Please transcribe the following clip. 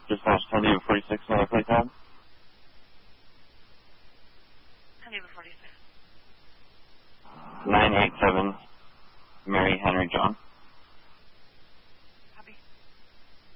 Dispatch 10 to 46, another plate tab. 10 to 46. 987, Mary Henry John.